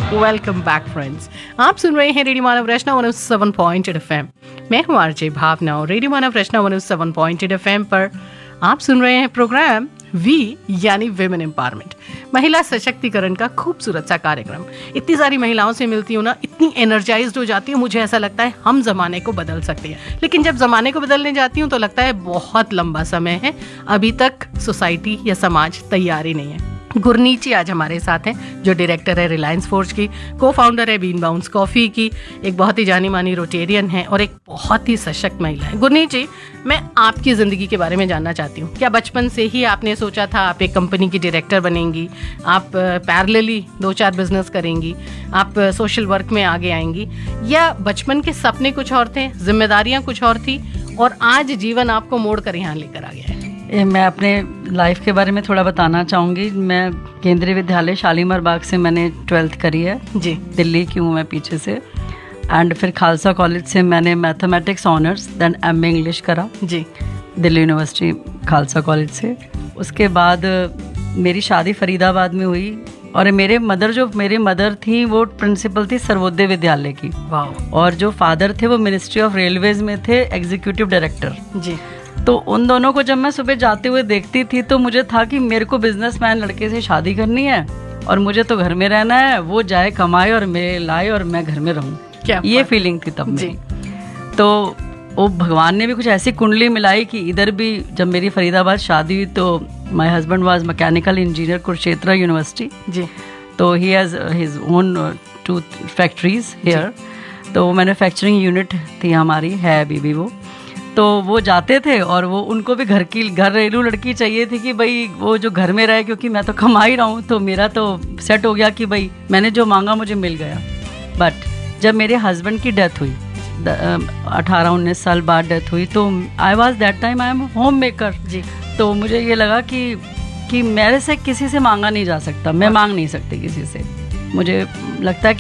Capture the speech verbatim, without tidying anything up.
Welcome back friends, आप सुन रहे हैं रेडियो मानव रचना one O seven point eight FM. मैं हूं आरजे भावना और रेडियो मानव रचना one O seven point eight FM पर आप सुन रहे हैं प्रोग्राम वी यानी विमेन एम्पावरमेंट, महिला सशक्तिकरण का खूबसूरत सा कार्यक्रम। इतनी सारी महिलाओं से मिलती हूँ ना, इतनी एनर्जाइज्ड हो जाती हूँ, मुझे ऐसा लगता है हम जमाने को बदल सकते हैं। लेकिन जब जमाने को बदलने जाती हूँ तो लगता है बहुत लंबा समय है, अभी तक सोसाइटी या समाज तैयार ही नहीं है। गुरनीची आज हमारे साथ हैं, जो डायरेक्टर है रिलायंस फोर्ज की, को फाउंडर है बीन बाउंस कॉफ़ी की, एक बहुत ही जानी मानी रोटेरियन है और एक बहुत ही सशक्त महिला है। गुरनीची, मैं आपकी ज़िंदगी के बारे में जानना चाहती हूँ। क्या बचपन से ही आपने सोचा था आप एक कंपनी की डायरेक्टर बनेंगी, आप पैरेलली दो चार बिजनेस करेंगी, आप सोशल वर्क में आगे आएंगी, या बचपन के सपने कुछ और थे, जिम्मेदारियाँ कुछ और थी और आज जीवन आपको मोड़ कर यहाँ लेकर आ गया है? मैं अपने लाइफ के बारे में थोड़ा बताना चाहूँगी। मैं केंद्रीय विद्यालय शालीमार बाग से मैंने ट्वेल्थ करी है जी, दिल्ली की हूँ मैं पीछे से। एंड फिर खालसा कॉलेज से मैंने mathematics honours then M A English करा जी, दिल्ली यूनिवर्सिटी खालसा कॉलेज से। उसके बाद मेरी शादी फरीदाबाद में हुई और मेरे मदर जो मेरी मदर थी वो प्रिंसिपल थी सर्वोदय विद्यालय की, और जो फादर थे वो मिनिस्ट्री ऑफ रेलवेज में थे एग्जीक्यूटिव डायरेक्टर जी। तो उन दोनों को जब मैं सुबह जाते हुए देखती थी तो मुझे था कि मेरे को बिजनेसमैन लड़के से शादी करनी है और मुझे तो घर में रहना है, वो जाए कमाए और मेरे लाए और मैं घर में रहूं। ये फीलिंग थी तब मेरी। तो वो भगवान ने भी कुछ ऐसी कुंडली मिलाई कि इधर भी जब मेरी फरीदाबाद शादी हुई तो my husband was mechanical engineer Kurukshetra university जी। तो he has his own to factories here, तो मैन्युफैक्चरिंग यूनिट थी हमारी, है अभी भी वो। तो वो जाते थे और वो उनको भी घर की घरेलू लड़की चाहिए थी कि भाई वो जो घर में रहे, क्योंकि मैं तो कमा ही रहा हूँ। तो मेरा तो सेट हो गया कि भाई मैंने जो मांगा मुझे मिल गया। बट जब मेरे हस्बैंड की डेथ हुई, अठारह उन्नीस साल बाद डेथ हुई, तो I was that time I am home maker जी। तो मुझे ये लगा कि कि मेरे से किसी से मांगा नहीं जा सकता, मैं मांग नहीं सकती किसी से। मुझे लगता है